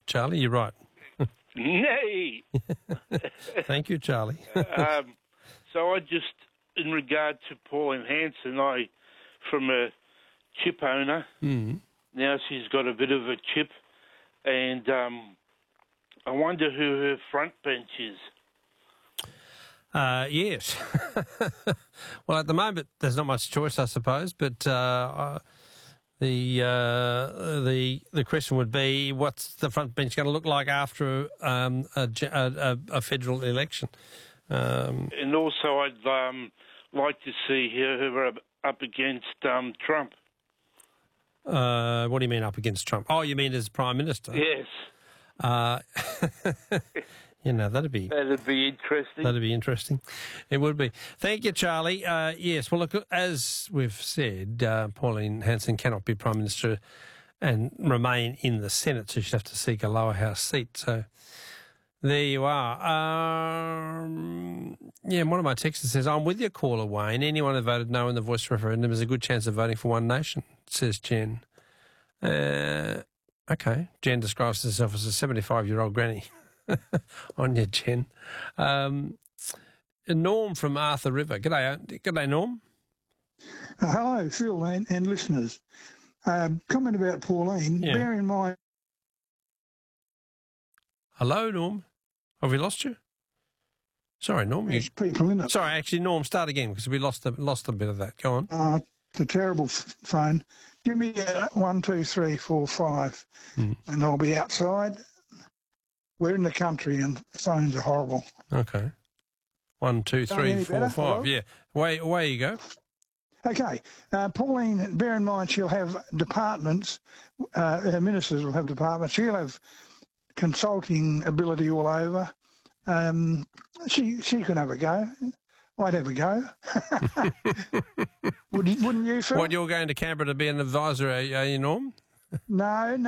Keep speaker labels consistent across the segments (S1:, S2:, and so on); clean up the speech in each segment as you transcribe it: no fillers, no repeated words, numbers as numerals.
S1: Charlie. You're right.
S2: Nay.
S1: Thank you, Charlie.
S2: So I just, in regard to Pauline Hanson, from a chip owner, now she's got a bit of a chip, and I wonder who her front bench is.
S1: Yes. Well, at the moment, there's not much choice, I suppose, but the question would be, what's the front bench going to look like after a federal election?
S2: And also, I'd like to see her up against Trump.
S1: What do you mean up against Trump? Oh, you mean as Prime Minister?
S2: Yes.
S1: That'd be
S2: interesting.
S1: That'd be interesting. It would be. Thank you, Charlie. Yes, well, look, as we've said, Pauline Hanson cannot be Prime Minister and remain in the Senate, so she'd have to seek a lower house seat. So there you are. One of my texters says, I'm with your caller, Wayne. Anyone who voted no in the Voice referendum has a good chance of voting for One Nation, says Jen. Okay. Jen describes herself as a 75-year-old granny. On you, Jen. Norm from Arthur River. G'day, Norm.
S3: Hello, Phil and listeners. Comment about Pauline.
S1: Yeah.
S3: Bear in mind...
S1: Hello, Norm. Have we lost you? Sorry, Norm.
S3: There's people in it.
S1: Sorry, actually, Norm, start again because we lost a bit of that. Go on.
S3: It's a terrible phone. Give me 1, 2, 3, 4, 5, and I'll be outside. We're in the country and phones are horrible.
S1: Okay. 1, 2, 3, 4, 5.
S3: Hello?
S1: Yeah. Away you go.
S3: Okay. Pauline, bear in mind she'll have departments. Her ministers will have departments. She'll have consulting ability all over. She could have a go. I'd have a go. Wouldn't you, Phil?
S1: What, you're going to Canberra to be an advisor, are you, Norm?
S3: No.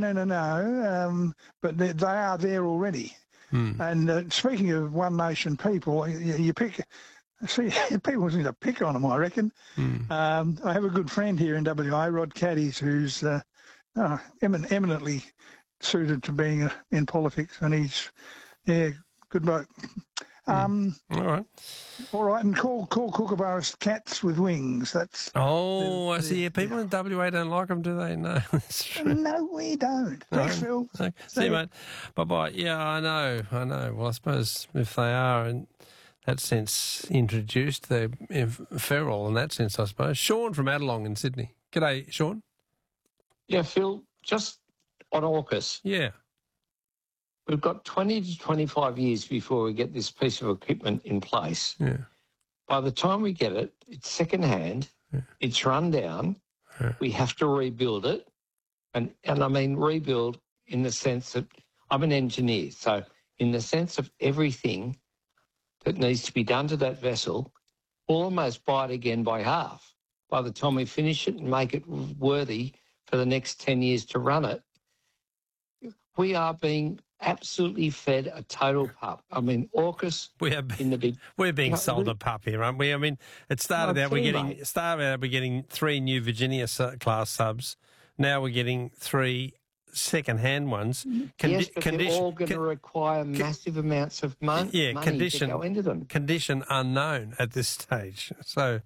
S3: But they are there already. And speaking of One Nation people, you pick... See, people seem to pick on them, I reckon. I have a good friend here in WA, Rod Caddies, who's eminently suited to being in politics, and he's, good bloke.
S1: All right.
S3: All right, and call kookaburras cats with wings. That's...
S1: I see. People in WA don't like them, do they? No, that's true.
S3: No, we don't. Thanks, Phil.
S1: Okay. See you, mate. Bye-bye. Yeah, I know. Well, I suppose if they are in that sense introduced, they're feral in that sense, I suppose. Sean from Adelong in Sydney. G'day, Sean.
S4: Yeah, Phil, just on AUKUS.
S1: Yeah.
S4: We've got 20 to 25 years before we get this piece of equipment in place.
S1: Yeah.
S4: By the time we get it, it's second-hand, it's run down, we have to rebuild it, and I mean rebuild in the sense that I'm an engineer, so in the sense of everything that needs to be done to that vessel, we'll almost buy it again by half. By the time we finish it and make it worthy for the next 10 years to run it, we are being absolutely fed a total pup. I mean, AUKUS
S1: we're being sold a pup here, aren't we? I mean, it started out we're getting 3 new Virginia class subs. Now we're getting 3 second-hand ones.
S4: Yes, but they're all going to require massive amounts of money to go into them.
S1: Condition unknown at this stage. So,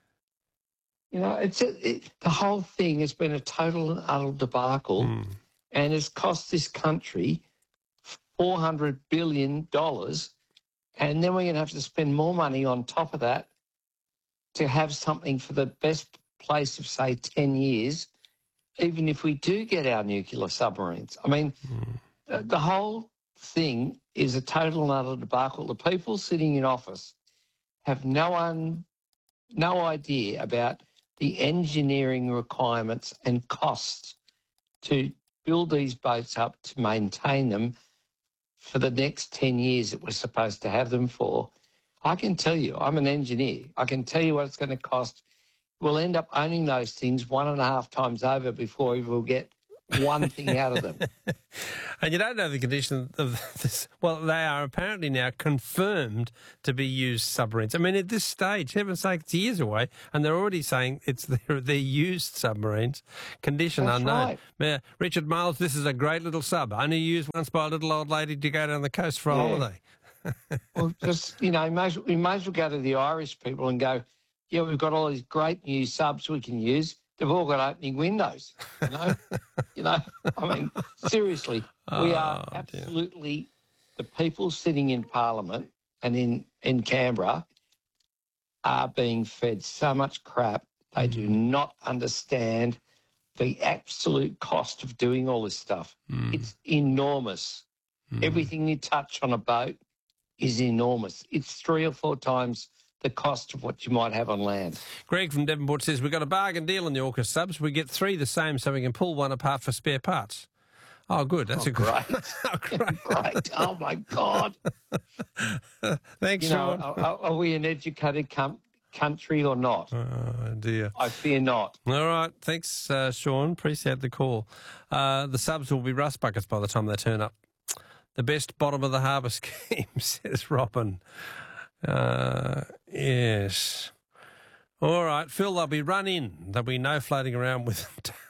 S4: the whole thing has been a total and utter debacle, and has cost this country $400 billion, and then we're going to have to spend more money on top of that to have something for the best place of, say, 10 years, even if we do get our nuclear submarines. I mean, the whole thing is a total and utter debacle. The people sitting in office have no idea about the engineering requirements and costs to build these boats up, to maintain them for the next 10 years that we're supposed to have them for. I can tell you, I'm an engineer. I can tell you what it's going to cost. We'll end up owning those things 1.5 times over before we will get one thing out of them.
S1: And you don't know the condition of this. Well, they are apparently now confirmed to be used submarines. I mean, at this stage, heaven's sake, it's years away, and they're already saying they're used submarines. Condition
S4: That's
S1: unknown.
S4: right.
S1: Yeah, Richard Miles, this is a great little sub, only used once by a little old lady to go down the coast for a holiday.
S4: Well, just, we may as well go to the Irish people and go, yeah, we've got all these great new subs we can use. They've all got opening windows, I mean, seriously, we are absolutely, the people sitting in Parliament and in Canberra are being fed so much crap. They do not understand the absolute cost of doing all this stuff. It's enormous. Everything you touch on a boat is enormous. It's 3 or 4 times the cost of what you might have on land.
S1: Greg from Devonport says, we've got a bargain deal on the AUKUS subs. We get 3 the same so we can pull one apart for spare parts. Oh, good. That's
S4: great.
S1: Great.
S4: Great. Oh, my God.
S1: Thanks, Sean.
S4: Are we an educated country or not?
S1: Oh, dear.
S4: I fear not.
S1: All right. Thanks, Sean. Appreciate the call. The subs will be rust buckets by the time they turn up. The best bottom of the harbour scheme, says Robin. Yes. All right, Phil, they'll be run in. There'll be no floating around with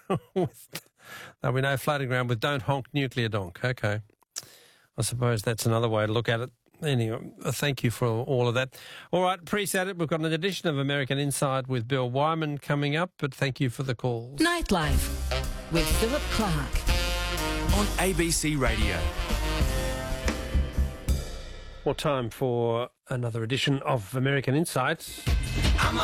S1: don't honk nuclear donk. Okay. I suppose that's another way to look at it. Anyway, thank you for all of that. All right, appreciate it. We've got an edition of American Inside with Bill Wyman coming up, but thank you for the calls.
S5: Nightlife with Philip Clark
S6: on ABC Radio.
S1: Well, time for another edition of American Insights.